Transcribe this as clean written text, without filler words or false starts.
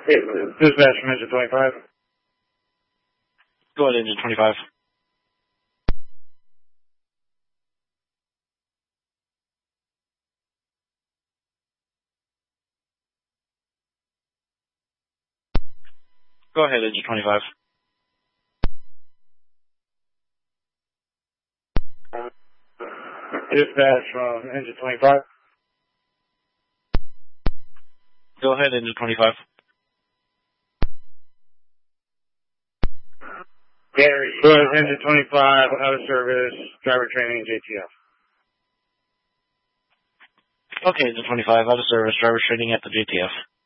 Dispatch from engine 25. Go ahead, engine 25. Go ahead, engine 25. Dispatch from engine 25. Go ahead, engine 25. Gary. Go ahead, engine 25, out of service, driver training, JTF. Okay, engine 25, out of service, driver training at the JTF.